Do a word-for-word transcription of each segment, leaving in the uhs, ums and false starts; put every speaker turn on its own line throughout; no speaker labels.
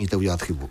Můžete udělat chybu.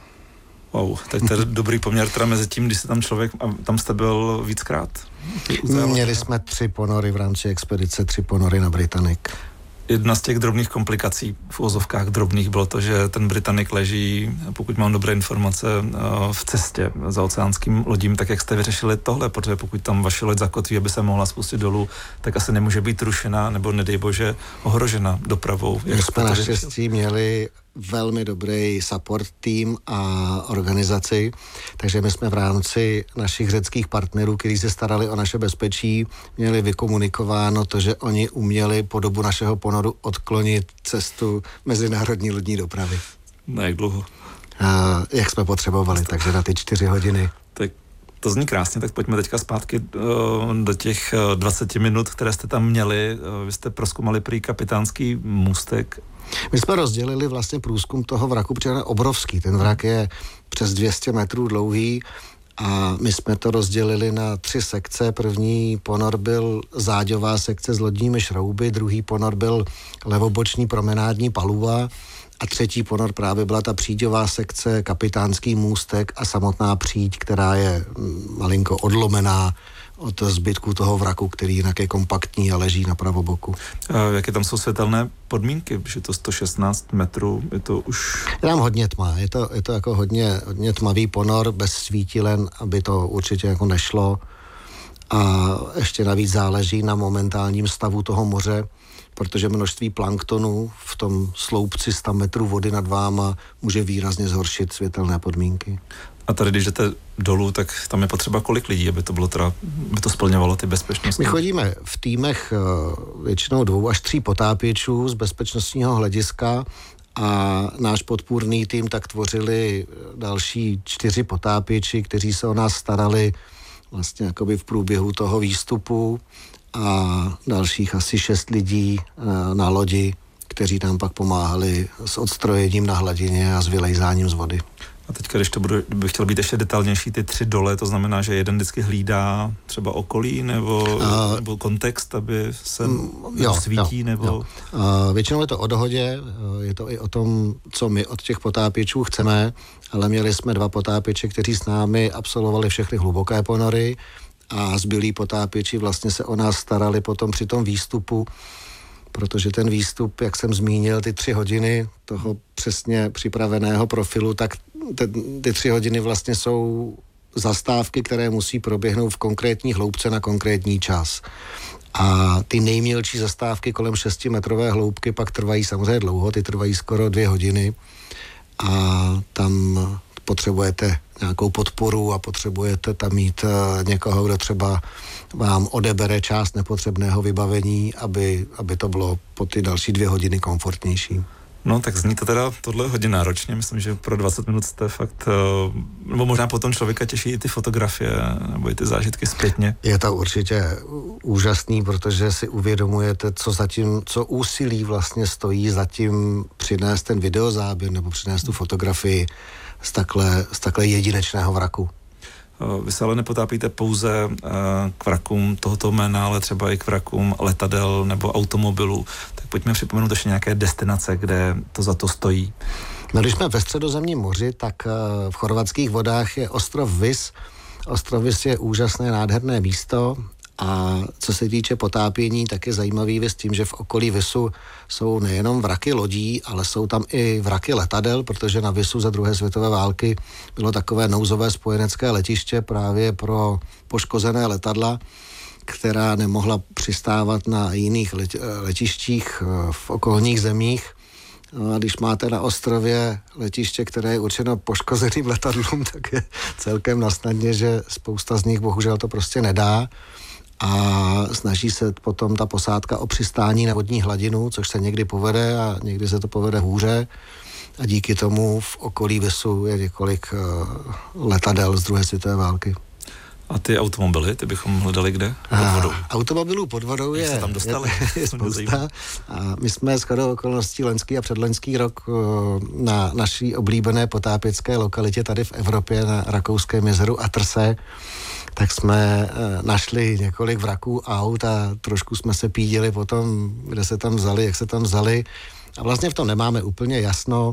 Wow, tak to je dobrý poměr teda mezi tím, když jsi tam člověk, a tam jste byl víckrát?
Měli jsme tři ponory v rámci expedice, tři ponory na Britannic.
Jedna z těch drobných komplikací, v uvozovkách drobných, bylo to, že ten Britannic leží, pokud mám dobré informace, v cestě za oceánským lodím. Tak jak jste vyřešili tohle? Protože pokud tam vaše loď zakotví, aby se mohla spustit dolů, tak asi nemůže být rušena nebo nedej bože ohrožena dopravou.
My jsme naštěstí měli velmi dobrý support tým a organizaci, takže my jsme v rámci našich řeckých partnerů, kteří se starali o naše bezpečí, měli vykomunikováno to, že oni uměli po dobu našeho ponoru odklonit cestu mezinárodní lodní dopravy.
No jak dlouho?
A jak jsme potřebovali, takže na ty čtyři hodiny.
Tak to zní krásně, tak pojďme teďka zpátky do těch dvaceti minut, které jste tam měli. Vy jste prozkoumali prý kapitánský můstek.
My jsme rozdělili vlastně průzkum toho vraku, protože je obrovský. Ten vrak je přes dvě stě metrů dlouhý a my jsme to rozdělili na tři sekce. První ponor byl záďová sekce s lodními šrouby, druhý ponor byl levoboční promenádní paluba a třetí ponor právě byla ta příďová sekce, kapitánský můstek a samotná příď, která je malinko odlomená od zbytku toho vraku, který jinak je kompaktní a leží na pravoboku.
A jaké tam jsou světelné podmínky? Že to sto šestnáct metrů, je to už...
Je tam hodně tma, je to, je to jako hodně, hodně tmavý ponor, bez svítilen, aby to určitě jako nešlo. A ještě navíc záleží na momentálním stavu toho moře, protože množství planktonu v tom sloupci sto metrů vody nad váma může výrazně zhoršit světelné podmínky.
A tady, když jdete dolů, tak tam je potřeba kolik lidí, aby to bylo teda, aby to splňovalo ty bezpečnostní?
My chodíme v týmech většinou dvou až tří potápěčů z bezpečnostního hlediska a náš podpůrný tým tak tvořili další čtyři potápěči, kteří se o nás starali vlastně jakoby v průběhu toho výstupu a dalších asi šest lidí na lodi, kteří nám pak pomáhali s odstrojením na hladině a s vylejzáním z vody.
A teď, když to budu, bych chtěl být ještě detailnější, ty tři dole, to znamená, že jeden vždycky hlídá třeba okolí nebo, uh, nebo kontext, aby se
jo,
svítí,
jo,
nebo...
Jo. Uh, většinou je to o dohodě, je to i o tom, co my od těch potápěčů chceme, ale měli jsme dva potápěče, kteří s námi absolvovali všechny hluboké ponory a zbylí potápěči vlastně se o nás starali potom při tom výstupu, protože ten výstup, jak jsem zmínil, ty tři hodiny toho přesně připraveného profilu, tak ty, ty tři hodiny vlastně jsou zastávky, které musí proběhnout v konkrétní hloubce na konkrétní čas. A ty nejmělčí zastávky kolem šestimetrové hloubky pak trvají samozřejmě dlouho, ty trvají skoro dvě hodiny a tam potřebujete nějakou podporu a potřebujete tam mít někoho, kdo třeba vám odebere část nepotřebného vybavení, aby, aby to bylo po ty další dvě hodiny komfortnější.
No, tak zní to teda tohle hodně náročně. Myslím, že pro dvacet minut jste fakt, nebo možná potom člověka těší i ty fotografie, nebo i ty zážitky zpětně.
Je to určitě úžasný, protože si uvědomujete, co zatím, co úsilí vlastně stojí zatím přinést ten videozáběr nebo přinést tu fotografii z takhle, z takhle jedinečného vraku.
Vy se ale nepotápíte pouze k vrakům tohoto jména, ale třeba i k vrakům letadel nebo automobilů. Tak pojďme připomenout ještě nějaké destinace, kde to za to stojí.
No, když jsme ve Středozemním moři, tak v chorvatských vodách je ostrov Vis. Ostrov Vis je úžasné, nádherné místo a co se týče potápění, tak je zajímavý Vis tím, že v okolí Visu jsou nejenom vraky lodí, ale jsou tam i vraky letadel, protože na Visu za druhé světové války bylo takové nouzové spojenecké letiště právě pro poškozené letadla, která nemohla přistávat na jiných letištích v okolních zemích. A když máte na ostrově letiště, které je určeno poškozeným letadlům, tak je celkem nasnadně, že spousta z nich bohužel to prostě nedá. A snaží se potom ta posádka o přistání na vodní hladinu, což se někdy povede a někdy se to povede hůře. A díky tomu v okolí Visu je několik uh, letadel z druhé světové války.
A ty automobily, ty bychom hledali kde? Pod vodou.
A, automobilů pod vodou je,
se tam dostali?
je, je spousta. A my jsme shodou okolností loňský a předloňský rok na naší oblíbené potápěcké lokalitě tady v Evropě na Rakouském jezeru Atrse, tak jsme našli několik vraků aut a trošku jsme se pídili po tom, kde se tam vzali, jak se tam vzali. A vlastně v tom nemáme úplně jasno.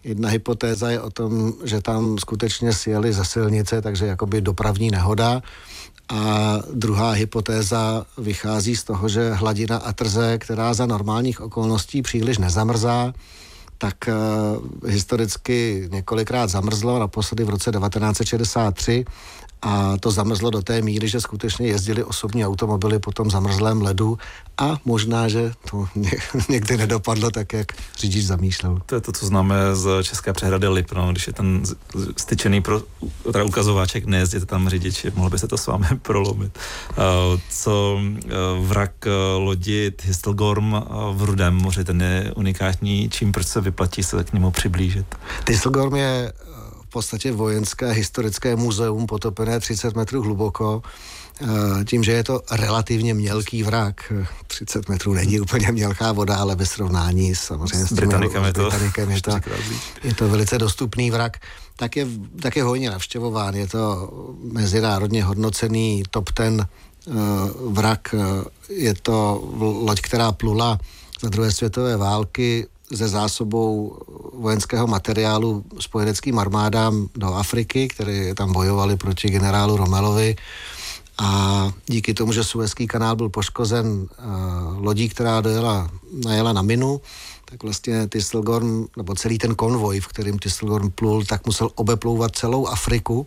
Jedna hypotéza je o tom, že tam skutečně sjeli ze silnice, takže jakoby dopravní nehoda. A druhá hypotéza vychází z toho, že hladina Atrze, která za normálních okolností příliš nezamrzá, tak uh, historicky několikrát zamrzlo, naposledy v roce devatenáct set šedesát tři, a to zamrzlo do té míry, že skutečně jezdili osobní automobily po tom zamrzlém ledu a možná, že to někdy nedopadlo tak, jak řidič zamýšlel.
To je to, co známe z české přehrady Lipno, když je ten styčený pro, teda ukazováček, nejezděte tam řidiči, mohlo by se to s vámi prolomit. Uh, co uh, vrak uh, lodi Thistlegorm uh, v Rudém moři, ten je unikátní, čím proč se vyplatí se k němu přiblížit?
Thistlegorm je v podstatě vojenské historické muzeum potopené třicet metrů hluboko. Tím, že je to relativně mělký vrak, třicet metrů není úplně mělká voda, ale ve srovnání samozřejmě
s Britannicem je to,
je to, je to velice dostupný vrak, tak je, tak je hojně navštěvován. Je to mezinárodně hodnocený top ten vrak. Je to loď, která plula za druhé světové války se zásobou vojenského materiálu spojeneckým armádám do Afriky, které tam bojovali proti generálu Romelovi. A díky tomu, že Suezský kanál byl poškozen uh, lodí, která dojela, najela na minu, tak vlastně Thistlegorm, nebo celý ten konvoj, v kterým Thistlegorm plul, tak musel obeplouvat celou Afriku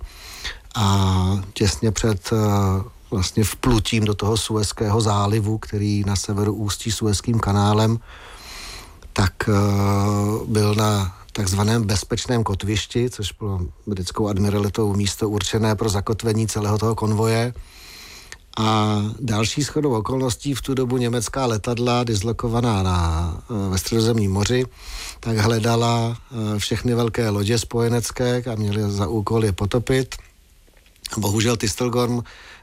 a těsně před uh, vlastně vplutím do toho Suezského zálivu, který na severu ústí Suezským kanálem, tak uh, byl na takzvaném bezpečném kotvišti, což bylo britskou admiralitou místo určené pro zakotvení celého toho konvoje. A další shodou okolností v tu dobu německá letadla dislokovaná na, ve Středozemním moři, tak hledala všechny velké lodě spojenecké a měly za úkol je potopit. Bohužel Thistlegorm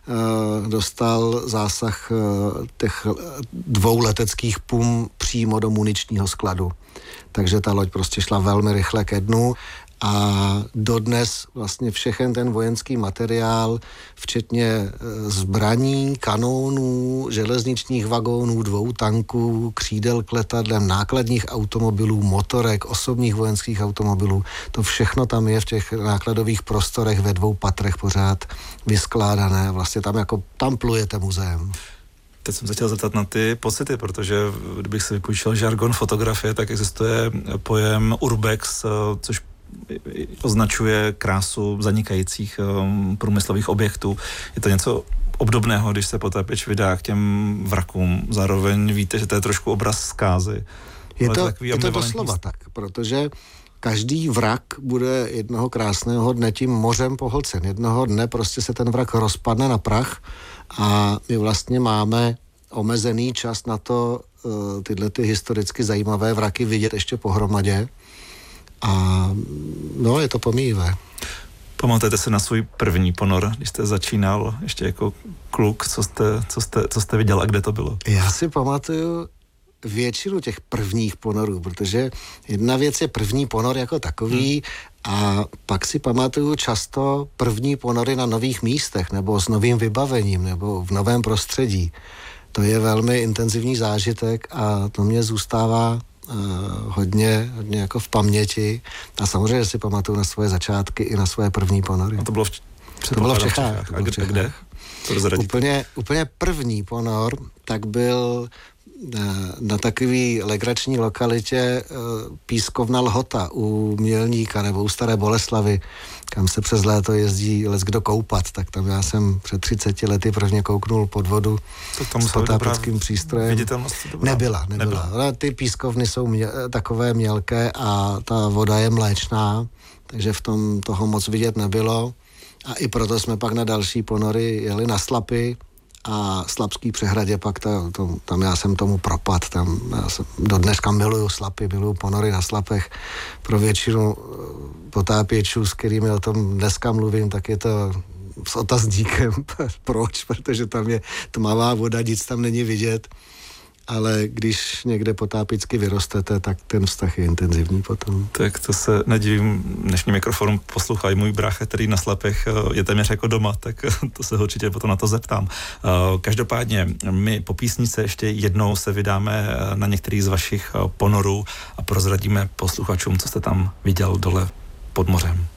dostal zásah těch dvou leteckých pum přímo do muničního skladu. Takže ta loď prostě šla velmi rychle ke dnu a dodnes vlastně všechen ten vojenský materiál, včetně zbraní, kanónů, železničních vagónů, dvou tanků, křídel k letadlem, nákladních automobilů, motorek, osobních vojenských automobilů, to všechno tam je v těch nákladových prostorech ve dvou patrech pořád vyskládané. Vlastně tam jako, tam plujete muzeum.
Teď jsem se chtěl zeptat na ty pocity, protože kdybych si vypůjčil žargon fotografie, tak existuje pojem urbex, což označuje krásu zanikajících um, průmyslových objektů. Je to něco obdobného, když se potápěč vydá k těm vrakům. Zároveň víte, že to je trošku obraz zkázy.
Je to, je to doslova tak, protože každý vrak bude jednoho krásného dne tím mořem pohlcen. Jednoho dne prostě se ten vrak rozpadne na prach a my vlastně máme omezený čas na to uh, tyhle ty historicky zajímavé vraky vidět ještě pohromadě. A no, je to pomíjivé.
Pamatujete se na svůj první ponor, když jste začínal ještě jako kluk, co jste, co jste, co jste viděl a kde to bylo?
Já si pamatuju většinu těch prvních ponorů, protože jedna věc je první ponor jako takový hmm. a pak si pamatuju často první ponory na nových místech nebo s novým vybavením nebo v novém prostředí. To je velmi intenzivní zážitek a to mě zůstává uh, hodně, hodně jako v paměti a samozřejmě si pamatuju na svoje začátky i na svoje první ponory.
A to bylo v,
to bylo v Čechách.
A kde? kde?
Úplně, úplně první ponor tak byl na, na takový legrační lokalitě Pískovna Lhota u Mělníka nebo u Staré Boleslavy, kam se přes léto jezdí leckdo koupat, tak tam já jsem před třiceti lety prvně kouknul pod vodu s potápěckým přístrojem.
Viditelnost
nebyla, nebyla. nebyla. Ty pískovny jsou mě, takové mělké a ta voda je mléčná, takže v tom toho moc vidět nebylo. A i proto jsme pak na další ponory jeli na Slapy a Slapský přehradě pak to, to, tam já jsem tomu propad, tam já jsem do dneška miluju Slapy, miluju ponory na Slapech. Pro většinu potápěčů, s kterými o tom dneska mluvím, tak je to s otazníkem. Proč? Protože tam je tmavá voda, nic tam není vidět. ale když někde potápicky vyrostete, tak ten vztah je intenzivní potom.
Tak to se nedivím, dnešní mikrofon poslouchají můj brácha, který na Slepech je téměř jako doma, tak to se určitě potom na to zeptám. Každopádně my po písnice ještě jednou se vydáme na některý z vašich ponorů a prozradíme posluchačům, co jste tam viděl dole pod mořem.